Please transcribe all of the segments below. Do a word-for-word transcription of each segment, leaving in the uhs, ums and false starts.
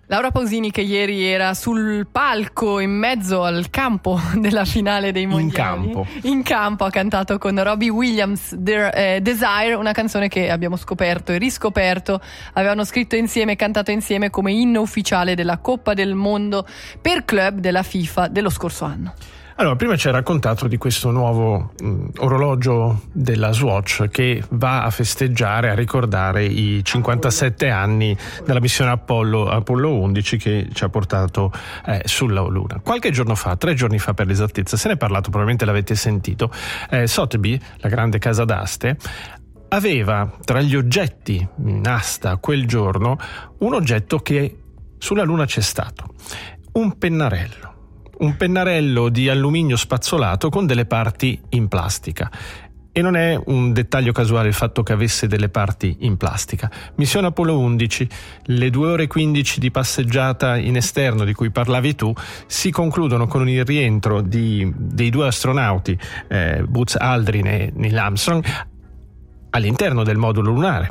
Laura Pausini, che ieri era sul palco in mezzo al campo della finale dei mondiali, in campo, in campo ha cantato con Robbie Williams De- eh, Desire, una canzone che abbiamo scoperto e riscoperto avevano scritto insieme e cantato insieme come inno ufficiale della Coppa del Mondo per club della FIFA dello scorso anno. Allora, prima ci hai raccontato di questo nuovo mh, orologio della Swatch che va a festeggiare, a ricordare i cinquantasette anni della missione Apollo, Apollo undici che ci ha portato eh, sulla Luna. Qualche giorno fa, tre giorni fa per l'esattezza, se ne è parlato, probabilmente l'avete sentito, eh, Sotheby, la grande casa d'aste, aveva tra gli oggetti in asta quel giorno un oggetto che sulla Luna c'è stato, un pennarello. Un pennarello di alluminio spazzolato con delle parti in plastica. E non è un dettaglio casuale il fatto che avesse delle parti in plastica. Missione Apollo undici, le due ore e quindici di passeggiata in esterno di cui parlavi tu, si concludono con il rientro di, dei due astronauti, eh, Buzz Aldrin e Neil Armstrong, all'interno del modulo lunare.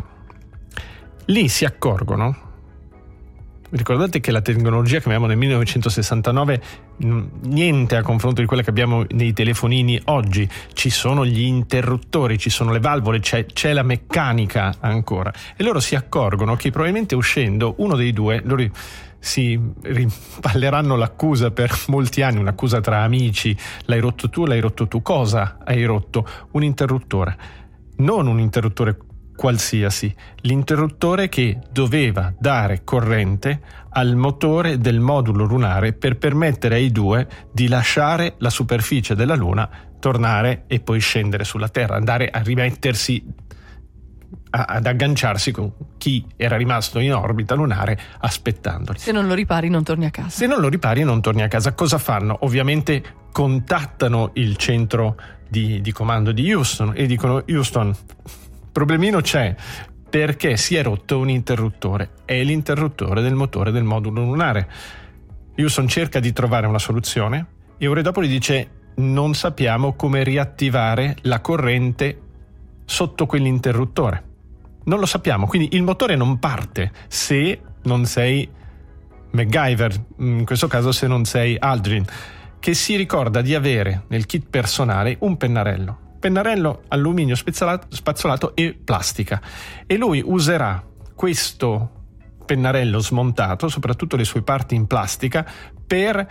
Lì si accorgono. Ricordate che la tecnologia che abbiamo nel millenovecentosessantanove niente a confronto di quella che abbiamo nei telefonini oggi. Ci sono gli interruttori, ci sono le valvole, c'è, c'è la meccanica ancora, e loro si accorgono che probabilmente uscendo uno dei due loro si rimpalleranno l'accusa per molti anni, un'accusa tra amici: l'hai rotto tu, l'hai rotto tu. Cosa hai rotto? Un interruttore, non un interruttore qualsiasi, l'interruttore che doveva dare corrente al motore del modulo lunare per permettere ai due di lasciare la superficie della Luna, tornare e poi scendere sulla Terra, andare a rimettersi a, ad agganciarsi con chi era rimasto in orbita lunare aspettandoli. Se non lo ripari non torni a casa. Se non lo ripari non torni a casa. Cosa fanno? Ovviamente contattano il centro di, di comando di Houston e dicono: Houston, problemino c'è, perché si è rotto un interruttore, è l'interruttore del motore del modulo lunare. Houston cerca di trovare una soluzione e ore dopo gli dice: non sappiamo come riattivare la corrente sotto quell'interruttore, non lo sappiamo, quindi il motore non parte se non sei MacGyver, in questo caso se non sei Aldrin, che si ricorda di avere nel kit personale un pennarello pennarello alluminio spazzolato e plastica, e lui userà questo pennarello smontato, soprattutto le sue parti in plastica, per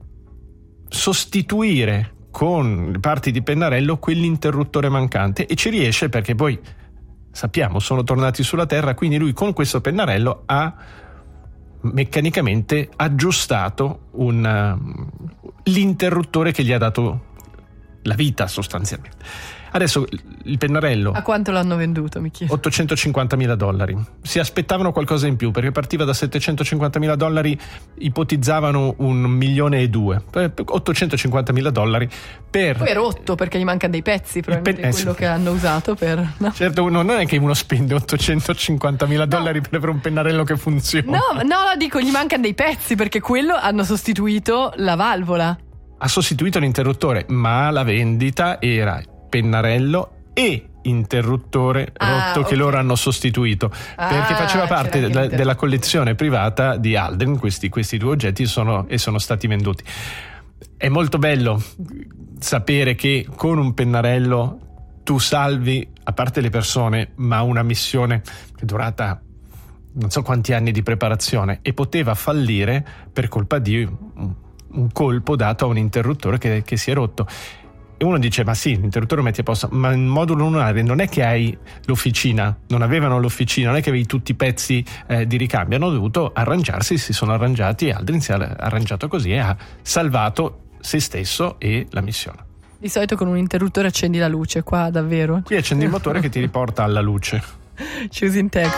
sostituire con le parti di pennarello quell'interruttore mancante, e ci riesce perché poi sappiamo sono tornati sulla Terra, quindi lui con questo pennarello ha meccanicamente aggiustato un, uh, l'interruttore che gli ha dato la vita sostanzialmente. Adesso il pennarello, a quanto l'hanno venduto, mi chiedo? ottocentocinquantamila dollari. Si aspettavano qualcosa in più perché partiva da settecentocinquantamila dollari, ipotizzavano un milione e due, ottocentocinquantamila dollari per... Poi è rotto perché gli mancano dei pezzi, probabilmente pen- quello eh, sì. che hanno usato per... No? Certo, uno, non è che uno spende ottocentocinquantamila dollari no. per un pennarello che funziona. No, no, dico gli mancano dei pezzi perché quello hanno sostituito la valvola. Ha sostituito l'interruttore, ma la vendita era pennarello e interruttore ah, rotto okay. che loro hanno sostituito, ah, perché faceva parte della, della collezione privata di Aldrin. Questi, questi due oggetti sono, e sono stati venduti. È molto bello sapere che con un pennarello tu salvi, a parte le persone, ma una missione che è durata non so quanti anni di preparazione e poteva fallire per colpa di un colpo dato a un interruttore che, che si è rotto. E uno dice: ma sì, l'interruttore lo metti a posto, ma il modulo lunare non è che hai l'officina, non avevano l'officina, non è che avevi tutti i pezzi eh, di ricambio, hanno dovuto arrangiarsi, si sono arrangiati, e Aldrin si è arrangiato così e ha salvato se stesso e la missione. Di solito con un interruttore accendi la luce, qua davvero. Qui accendi il motore che ti riporta alla luce. Choosing Tech.